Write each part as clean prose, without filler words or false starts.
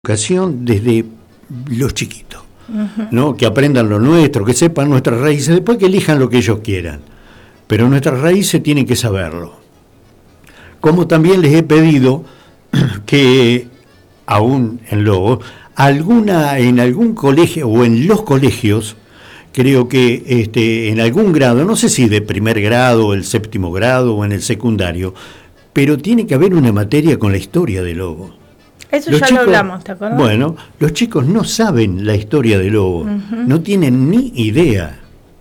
educación desde los chiquitos, ¿no? Que aprendan lo nuestro, que sepan nuestras raíces, después que elijan lo que ellos quieran. Pero nuestras raíces tienen que saberlo. Como también les he pedido que, aún en Lobos, en algún colegio o en los colegios, creo que en algún grado, no sé si de primer grado, el séptimo grado o en el secundario, pero tiene que haber una materia con la historia de Lobos. Eso los ya chicos, lo hablamos, ¿te acuerdas? Bueno, los chicos no saben la historia de Lobos, no tienen ni idea.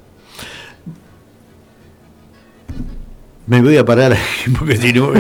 Me voy a parar porque si no...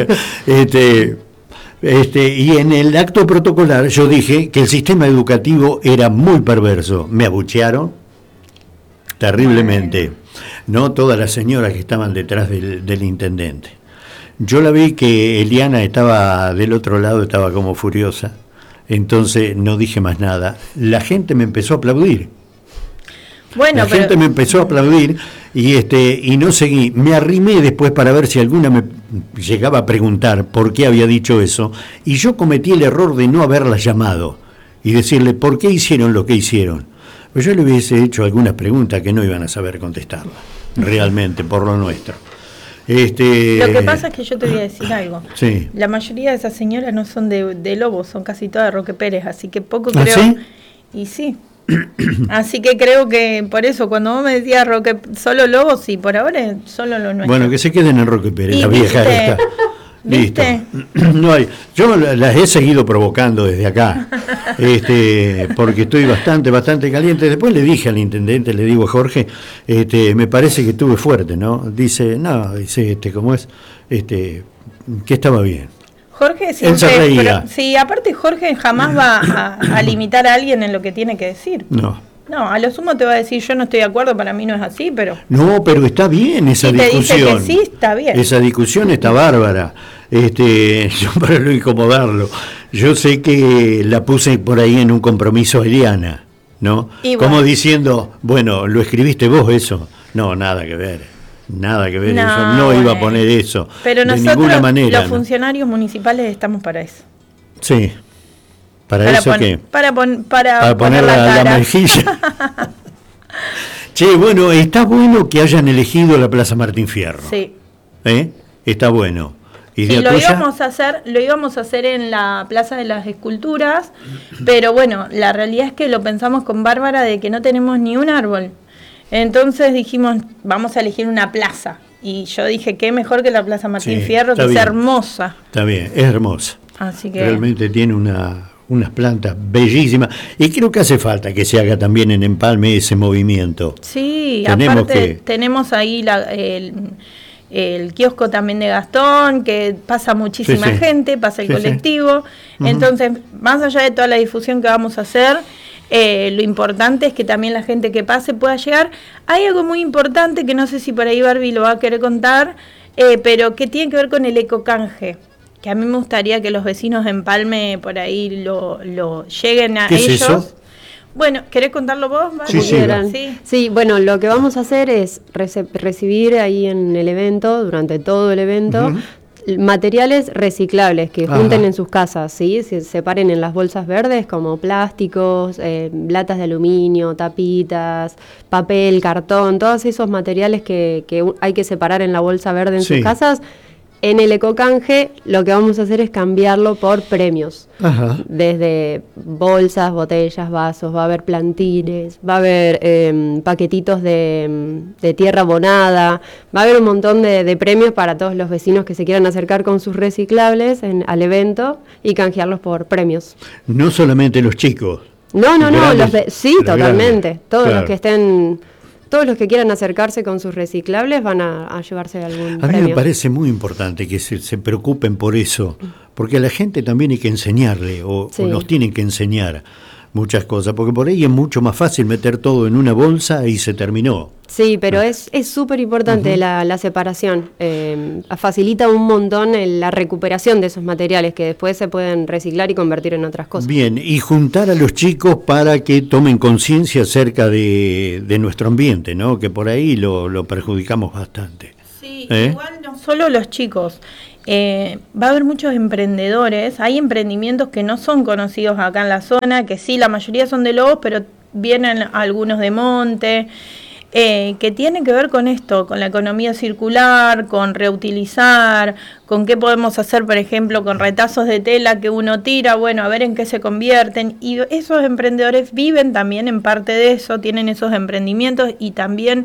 y en el acto protocolar yo dije que el sistema educativo era muy perverso. Me abuchearon terriblemente. No todas las señoras que estaban detrás del intendente. Yo la vi que Eliana estaba del otro lado, estaba como furiosa, entonces no dije más nada. La gente me empezó a aplaudir. Bueno, gente me empezó a aplaudir y no seguí. Me arrimé después para ver si alguna me llegaba a preguntar por qué había dicho eso, y yo cometí el error de no haberla llamado y decirle por qué hicieron lo que hicieron. Pues yo le hubiese hecho algunas preguntas que no iban a saber contestarla, realmente, por lo nuestro. Lo que pasa es que yo te voy a decir algo. Sí. La mayoría de esas señoras no son de Lobos, son casi todas de Roque Pérez, así que poco creo. ¿Sí? Y sí. Así que creo que por eso, cuando vos me decías solo Lobos, sí, por ahora solo lo nuestro. Bueno, que se queden en Roque Pérez, la vieja esta. Listo. No hay, yo las he seguido provocando desde acá, porque estoy bastante caliente. Después le dije al intendente, le digo a Jorge, me parece que estuve fuerte, ¿no? Dice, ¿cómo es? Que estaba bien. Jorge siempre, pero, sí, aparte Jorge jamás va a limitar a alguien en lo que tiene que decir. No, a lo sumo te va a decir, yo no estoy de acuerdo, para mí no es así, pero... No, pero está bien esa discusión. Te dice que sí, está bien. Esa discusión está bárbara. Yo para no incomodarlo, yo sé que la puse por ahí en un compromiso a Eliana, ¿no? Como diciendo, bueno, ¿lo escribiste vos eso? No, nada que ver, eso, no iba a poner eso, pero de nosotros, ninguna manera. Los funcionarios municipales estamos para eso. Sí. ¿Para eso qué? Para poner la mejilla. Che, bueno, está bueno que hayan elegido la Plaza Martín Fierro. Sí. Está bueno. Sí, lo íbamos a hacer en la Plaza de las Esculturas, pero bueno, la realidad es que lo pensamos con Bárbara de que no tenemos ni un árbol. Entonces dijimos, vamos a elegir una plaza. Y yo dije, qué mejor que la Plaza Martín Fierro, que es hermosa. Está bien, es hermosa. Así que... Realmente tiene unas plantas bellísimas, y creo que hace falta que se haga también en Empalme ese movimiento. Sí, aparte tenemos ahí el kiosco también de Gastón, que pasa muchísima gente, pasa el colectivo. Entonces, más allá de toda la difusión que vamos a hacer, lo importante es que también la gente que pase pueda llegar. Hay algo muy importante que no sé si por ahí Barbie lo va a querer contar, pero que tiene que ver con el ecocanje, que a mí me gustaría que los vecinos de Empalme por ahí lo lleguen a ellos. ¿Es eso? Bueno, ¿querés contarlo vos? Sí, bueno, lo que vamos a hacer es recibir ahí en el evento, durante todo el evento, materiales reciclables que junten en sus casas, ¿sí? Se separen en las bolsas verdes como plásticos, latas de aluminio, tapitas, papel, cartón, todos esos materiales que hay que separar en la bolsa verde en sus casas. En el ecocanje lo que vamos a hacer es cambiarlo por premios. Desde bolsas, botellas, vasos, va a haber plantines, va a haber paquetitos de tierra abonada, va a haber un montón de premios para todos los vecinos que se quieran acercar con sus reciclables al evento y canjearlos por premios. No solamente los chicos. No, sí, totalmente. Todos los que estén... Todos los que quieran acercarse con sus reciclables van a llevarse algún premio. A mí me parece muy importante que se preocupen por eso, porque a la gente también hay que enseñarle, o nos tienen que enseñar muchas cosas, porque por ahí es mucho más fácil meter todo en una bolsa y se terminó. Sí, pero es súper importante la separación. Facilita un montón la recuperación de esos materiales que después se pueden reciclar y convertir en otras cosas. Bien, y juntar a los chicos para que tomen conciencia acerca de nuestro ambiente, ¿no? Que por ahí lo perjudicamos bastante. Sí, igual no solo los chicos. va a haber muchos emprendedores. Hay emprendimientos que no son conocidos acá en la zona, que sí, la mayoría son de Lobos, pero vienen algunos de Monte, que tienen que ver con esto, con la economía circular, con reutilizar, con qué podemos hacer, por ejemplo, con retazos de tela que uno tira, bueno, a ver en qué se convierten. Y esos emprendedores viven también en parte de eso, tienen esos emprendimientos y también...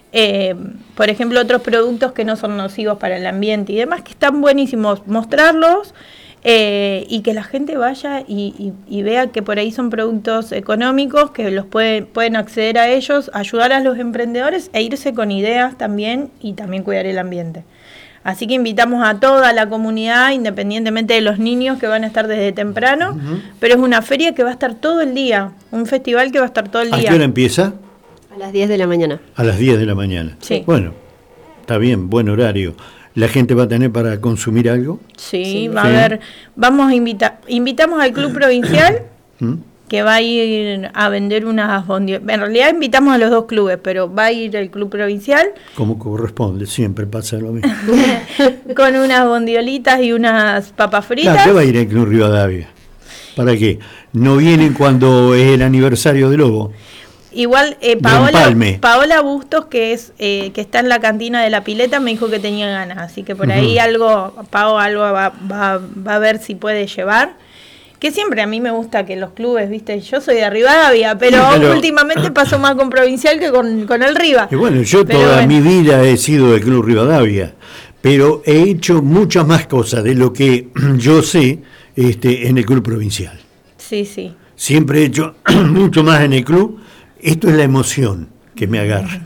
por ejemplo, otros productos que no son nocivos para el ambiente y demás, que están buenísimos mostrarlos y que la gente vaya y vea que por ahí son productos económicos, que los pueden acceder a ellos, ayudar a los emprendedores e irse con ideas también y también cuidar el ambiente. Así que invitamos a toda la comunidad, independientemente de los niños que van a estar desde temprano, pero es una feria que va a estar todo el día, un festival que va a estar todo el día. ¿A qué hora empieza? A las 10 de la mañana. A las 10 de la mañana. Sí. Bueno, está bien, buen horario. ¿La gente va a tener para consumir algo? Sí, va a haber, vamos a invitamos al Club Provincial, que va a ir a vender unas bondiolas. En realidad invitamos a los dos clubes, pero va a ir el Club Provincial. Como corresponde, siempre pasa lo mismo. Con unas bondiolitas y unas papas fritas. Claro, ¿qué va a ir el Club Rivadavia? ¿Para qué? ¿No vienen cuando es el aniversario de Lobo? Igual Paola Bustos, que está en la cantina de La Pileta, me dijo que tenía ganas, así que por ahí Pao algo va a ver si puede llevar. Que siempre a mí me gusta que los clubes, viste, yo soy de Rivadavia, pero últimamente paso más con Provincial que con el Riva. Y bueno, yo toda mi vida he sido del Club Rivadavia, pero he hecho muchas más cosas de lo que yo sé en el Club Provincial. Sí, sí. Siempre he hecho mucho más en el club. Esto es la emoción que me agarra.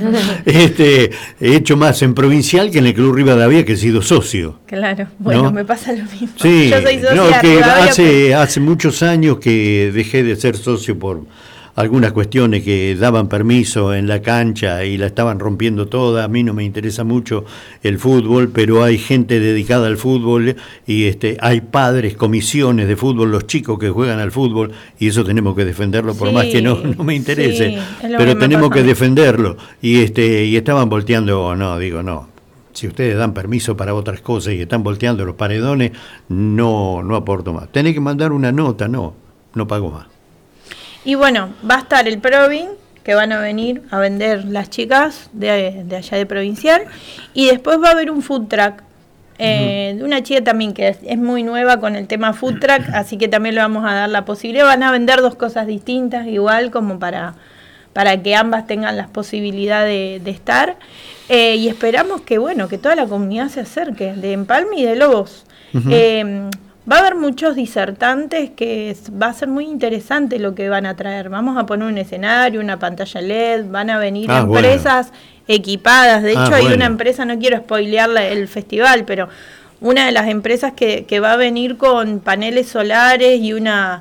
He hecho más en Provincial que en el Club Rivadavia, que he sido socio. Claro, bueno, ¿no? Me pasa lo mismo. Sí, yo soy socia no, que Rivadavia, hace muchos años que dejé de ser socio por algunas cuestiones que daban permiso en la cancha y la estaban rompiendo toda. A mí no me interesa mucho el fútbol, pero hay gente dedicada al fútbol y hay padres, comisiones de fútbol, los chicos que juegan al fútbol, y eso tenemos que defenderlo, por más que no me interese, sí, pero tenemos que defenderlo. Y estaban volteando, no. Si ustedes dan permiso para otras cosas y están volteando los paredones, no aporto más. Tenés que mandar una nota, no pago más. Y bueno, va a estar el Provin, que van a venir a vender las chicas de allá de Provincial, y después va a haber un food truck de una chica también que es muy nueva con el tema food truck, así que también le vamos a dar la posibilidad. Van a vender dos cosas distintas, igual como para que ambas tengan la posibilidad de estar, y esperamos que toda la comunidad se acerque, de Empalme y de Lobos. Va a haber muchos disertantes que va a ser muy interesante lo que van a traer. Vamos a poner un escenario, una pantalla LED, van a venir empresas equipadas. De hecho, hay una empresa, no quiero spoilear el festival, pero una de las empresas que va a venir con paneles solares y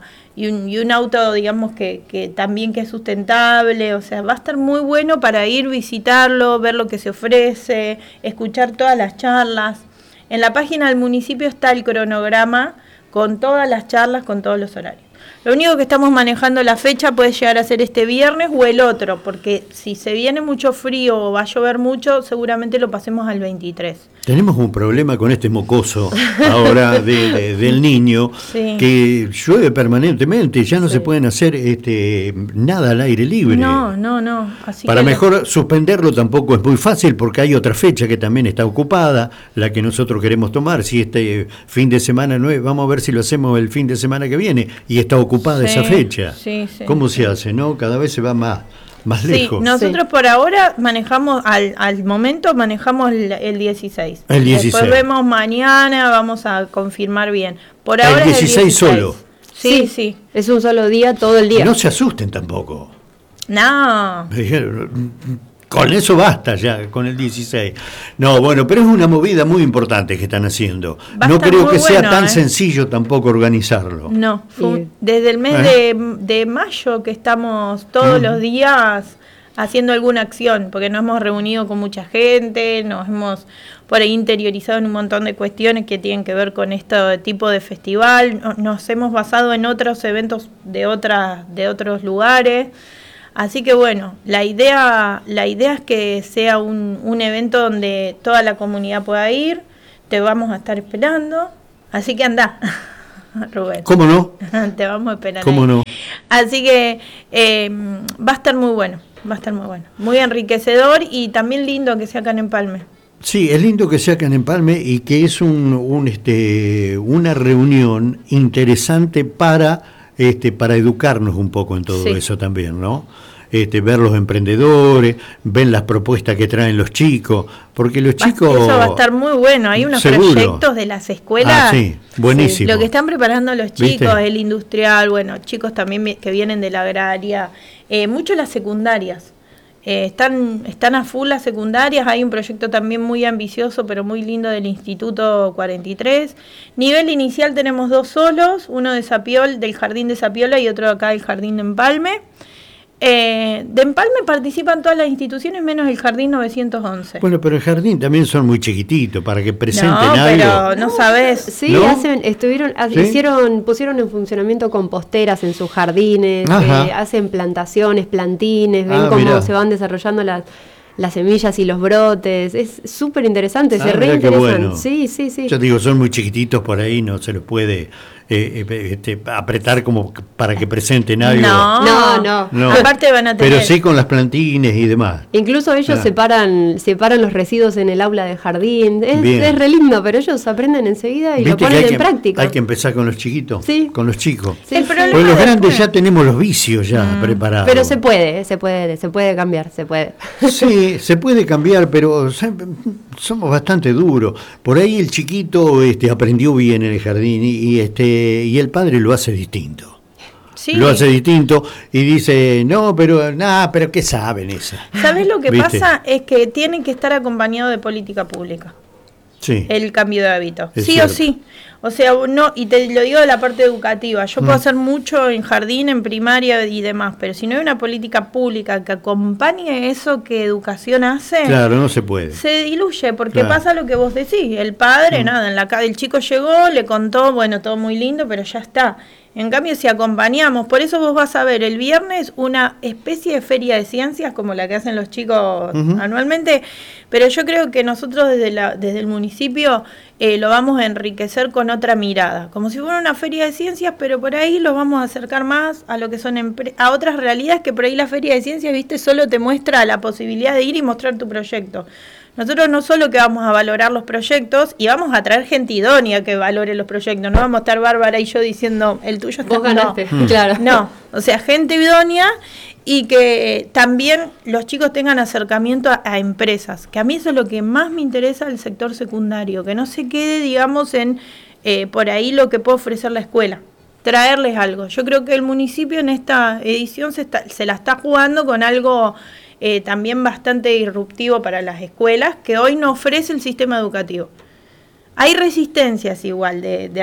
un auto, digamos, que también que es sustentable. O sea, va a estar muy bueno para ir, visitarlo, ver lo que se ofrece, escuchar todas las charlas. En la página del municipio está el cronograma con todas las charlas, con todos los horarios. Lo único que estamos manejando la fecha puede llegar a ser este viernes o el otro, porque si se viene mucho frío o va a llover mucho, seguramente lo pasemos al 23. Tenemos un problema con este mocoso ahora del niño, sí, que llueve permanentemente, ya no se pueden hacer nada al aire libre. No. Así para mejor suspenderlo tampoco es muy fácil, porque hay otra fecha que también está ocupada, la que nosotros queremos tomar. Si este fin de semana no es, vamos a ver si lo hacemos el fin de semana que viene, y está ocupada esa fecha. Sí. ¿Cómo se hace, no? Cada vez se va más lejos. Nosotros por ahora manejamos, al momento manejamos el 16. El 16. Después vemos mañana, vamos a confirmar bien. Por ahora el 16 es el 16 solo. Sí. Es un solo día, todo el día. No se asusten tampoco. No. Con eso basta ya, con el 16. No, bueno, pero es una movida muy importante que están haciendo. No creo que sea tan sencillo tampoco organizarlo. No, desde el mes de mayo que estamos todos los días haciendo alguna acción, porque nos hemos reunido con mucha gente, nos hemos por ahí interiorizado en un montón de cuestiones que tienen que ver con este tipo de festival. Nos hemos basado en otros eventos de otros lugares. Así que bueno, la idea es que sea un evento donde toda la comunidad pueda ir. te vamos a estar esperando, así que andá, Rubén. ¿Cómo no? Te vamos a esperar. ¿Cómo no? Así que va a estar muy bueno, muy enriquecedor y también lindo que sea acá en Empalme. Sí, es lindo que sea acá en Empalme y que es una reunión interesante para educarnos un poco en todo eso también, ¿no? Ver los emprendedores, ver las propuestas que traen los chicos, porque los chicos... Eso va a estar muy bueno, hay unos proyectos de las escuelas, sí, buenísimo. Lo que están preparando los chicos, ¿viste? El industrial, bueno, chicos también que vienen de la agraria, mucho las secundarias, están a full las secundarias, hay un proyecto también muy ambicioso, pero muy lindo del Instituto 43. Nivel inicial tenemos 2 solos, uno de Sapiol, del Jardín de Sapiola y otro acá del Jardín de Empalme. De Empalme participan todas las instituciones menos el Jardín 911. Bueno, pero el jardín también son muy chiquititos para que presenten algo. Pero no sabes. Sí, ¿no? Pusieron en funcionamiento composteras en sus jardines, hacen plantaciones, plantines, ven cómo se van desarrollando las semillas y los brotes. Es súper interesante, se reinteresan. Bueno. Sí. Yo digo, son muy chiquititos por ahí, no se los puede apretar como para que presenten algo. No. Aparte van a tener... Pero sí con las plantines y demás. Incluso ellos separan los residuos en el aula de jardín. Es re lindo, pero ellos aprenden enseguida y lo ponen en práctica. Hay que empezar con los chiquitos, con los chicos. Sí, porque los grandes ya tenemos los vicios ya preparados. Pero se puede cambiar, se puede. Sí, se puede cambiar, pero somos bastante duros. Por ahí el chiquito aprendió bien en el jardín y el padre lo hace distinto. Sí. Lo hace distinto y dice, pero ¿qué saben eso? ¿Sabes lo que pasa? Es que tienen que estar acompañados de política pública. Sí. El cambio de hábito. Es sí cierto. O sí. O sea, no, y te lo digo de la parte educativa. Yo puedo hacer mucho en jardín, en primaria y demás, pero si no hay una política pública que acompañe eso que educación hace, claro, no se puede. Se diluye, porque pasa lo que vos decís. El padre, el chico llegó, le contó, bueno, todo muy lindo, pero ya está. En cambio, si acompañamos, por eso vos vas a ver el viernes una especie de feria de ciencias como la que hacen los chicos anualmente, pero yo creo que nosotros desde el municipio lo vamos a enriquecer con otra mirada, como si fuera una feria de ciencias, pero por ahí los vamos a acercar más a lo que son a otras realidades que por ahí la feria de ciencias, viste, solo te muestra la posibilidad de ir y mostrar tu proyecto. Nosotros no solo que vamos a valorar los proyectos y vamos a traer gente idónea que valore los proyectos, no vamos a estar Bárbara y yo diciendo el tuyo está... Vos ganaste, claro. No, o sea, gente idónea y que también los chicos tengan acercamiento a empresas, que a mí eso es lo que más me interesa del sector secundario, que no se quede, digamos, en por ahí lo que puede ofrecer la escuela, traerles algo. Yo creo que el municipio en esta edición se la está jugando con algo... también bastante disruptivo para las escuelas, que hoy no ofrece el sistema educativo. Hay resistencias igual de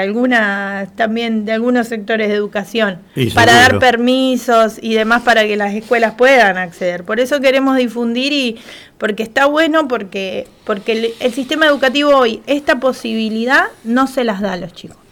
algunos sectores de educación para dar permisos y demás para que las escuelas puedan acceder. Por eso queremos difundir porque está bueno, porque el sistema educativo hoy, esta posibilidad no se las da a los chicos.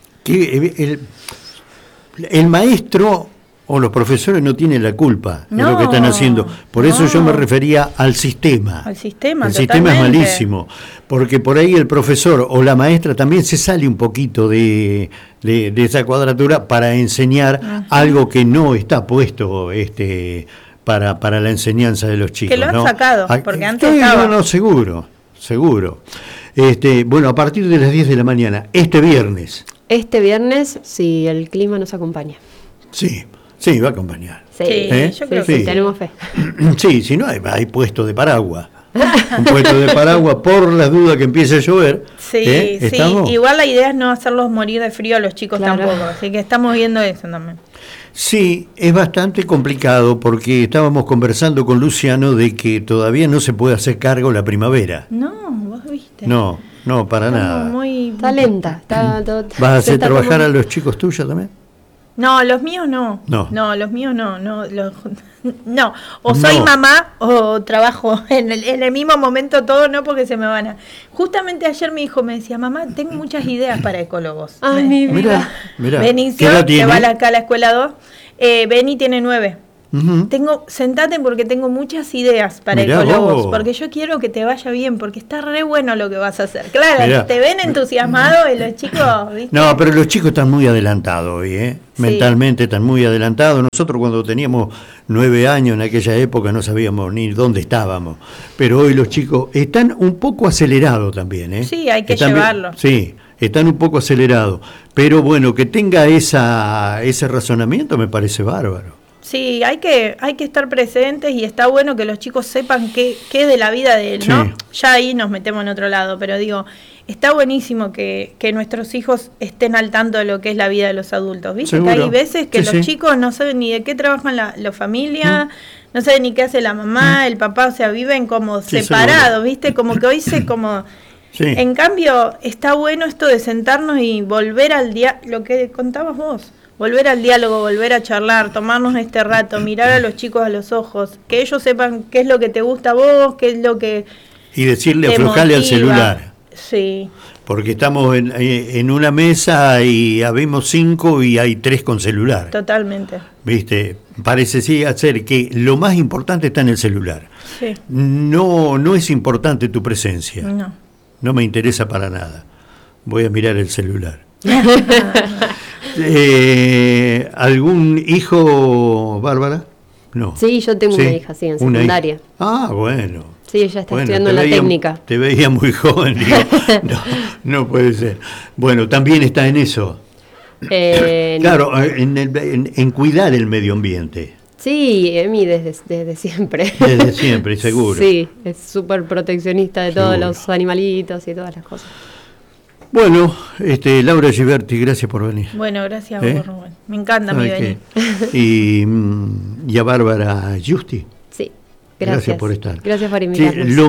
El maestro o los profesores no tienen la culpa de lo que están haciendo. Por eso yo me refería al sistema. Al sistema, el sistema es malísimo, porque por ahí el profesor o la maestra también se sale un poquito de esa cuadratura para enseñar algo que no está puesto para la enseñanza de los chicos. Que lo han sacado, porque antes estaba... No, seguro. Bueno, a partir de las 10 de la mañana, este viernes, si el clima nos acompaña. Sí, va a acompañar. Sí, yo creo que sí, tenemos fe. Sí, si no, hay puesto de paraguas. Un puesto de paraguas por las dudas que empiece a llover. Sí, igual la idea es no hacerlos morir de frío a los chicos tampoco, así que estamos viendo eso también. Sí, es bastante complicado porque estábamos conversando con Luciano de que todavía no se puede hacer cargo la primavera. No, vos viste. No, para nada. Está lenta. ¿Vas a hacer trabajar a los chicos tuyos también? No, los míos no. No, los míos no. No. O soy mamá o trabajo en el mismo momento todo, no, porque se me van a... Justamente ayer mi hijo me decía, mamá, tengo muchas ideas para ecólogos. Ay, mi vida. Mirá. Benicio, que va acá a la escuela 2. Beni tiene 9. sentate porque tengo muchas ideas para Ecologos, porque yo quiero que te vaya bien, porque está re bueno lo que vas a hacer. Claro, mirá, te ven entusiasmado y los chicos, ¿viste? No, pero los chicos están muy adelantados hoy, ¿eh? Sí. Mentalmente están muy adelantados. Nosotros cuando teníamos 9 años en aquella época no sabíamos ni dónde estábamos, pero hoy los chicos están un poco acelerados también, ¿eh? Sí, hay que llevarlo. Sí, están un poco acelerados, pero bueno, que tenga ese razonamiento me parece bárbaro. Sí, hay que estar presentes y está bueno que los chicos sepan qué es de la vida de él, ¿no? Sí. Ya ahí nos metemos en otro lado, pero digo, está buenísimo que nuestros hijos estén al tanto de lo que es la vida de los adultos, ¿viste? ¿Seguro? Que hay veces que los chicos no saben ni de qué trabajan la familia, no saben ni qué hace la mamá, el papá, o sea, viven como separados, seguro. ¿Viste? Como que hoy Sí. En cambio, está bueno esto de sentarnos y volver al día, lo que contabas vos. Volver al diálogo, volver a charlar, tomarnos este rato, mirar a los chicos a los ojos, que ellos sepan qué es lo que te gusta a vos, qué es lo que y decirle aflojale al celular. Sí. Porque estamos en una mesa y habemos 5 y hay 3 con celular. Totalmente. ¿Viste? Parece ser que lo más importante está en el celular. Sí. No es importante tu presencia. No me interesa para nada. Voy a mirar el celular. ¿Algún hijo, Bárbara? No. Sí, yo tengo una hija, sí, en secundaria. Bueno. Sí, ella está estudiando la técnica. Te veía muy joven, digo, no puede ser. Bueno, también está en eso. Claro, en cuidar el medio ambiente. Sí, Emi desde siempre. Desde siempre, seguro. Sí, es súper proteccionista de todos los animalitos y todas las cosas. Bueno, Laura Giberti, gracias por venir. Bueno, gracias a vos, Rubén. Me encanta mi venir. Y a Bárbara Giusti. Sí, gracias por estar. Gracias por invitarnos. Sí,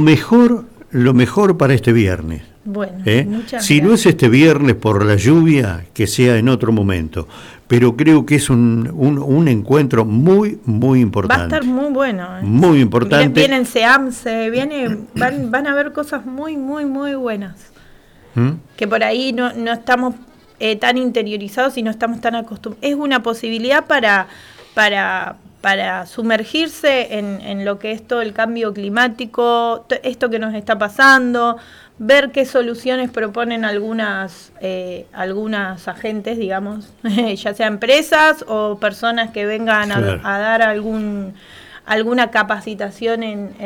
lo mejor para este viernes. Bueno, muchas si gracias. no es este viernes por la lluvia, que sea en otro momento. Pero creo que es un encuentro muy, muy importante. Va a estar muy bueno. Muy importante. Vienen SEAMSE, van a ver cosas muy, muy, muy buenas. Que por ahí no estamos tan interiorizados y no estamos tan acostumbrados. Es una posibilidad para sumergirse en lo que es todo el cambio climático, esto que nos está pasando, ver qué soluciones proponen algunas agentes, digamos, ya sea empresas o personas que vengan a dar alguna capacitación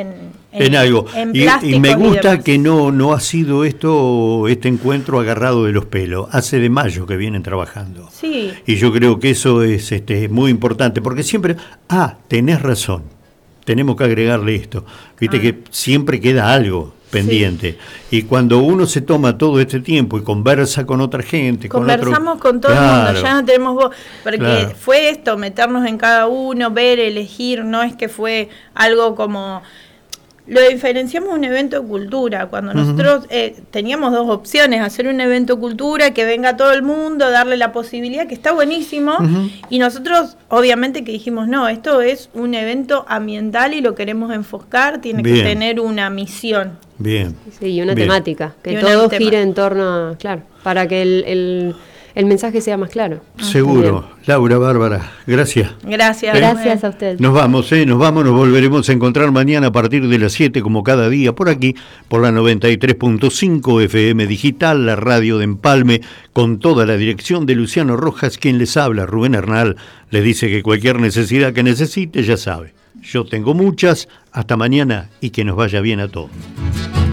en algo. Y me gusta y que no ha sido este encuentro agarrado de los pelos. Hace de mayo que vienen trabajando. Sí. Y yo creo que eso es muy importante, porque siempre, tenés razón, tenemos que agregarle esto. Viste que siempre queda algo pendiente. Sí. Y cuando uno se toma todo este tiempo y conversa con otra gente, conversamos con todo el mundo, ya no tenemos voz, porque fue esto, meternos en cada uno, ver, elegir, no es que fue algo como... Lo diferenciamos de un evento de cultura, cuando nosotros teníamos 2 opciones, hacer un evento de cultura, que venga todo el mundo, darle la posibilidad, que está buenísimo, y nosotros obviamente que dijimos, no, esto es un evento ambiental y lo queremos enfocar, tiene que tener una misión. Bien. Sí, y una temática, que todo gire en torno a, claro, para que el mensaje sea más claro. Seguro. Laura, Bárbara, gracias. Gracias. Gracias a usted. Nos vamos, nos volveremos a encontrar mañana a partir de las 7 como cada día por aquí, por la 93.5 FM Digital, la radio de Empalme, con toda la dirección de Luciano Rojas, quien les habla, Rubén Hernal, le dice que cualquier necesidad que necesite, ya sabe. Yo tengo muchas, hasta mañana y que nos vaya bien a todos.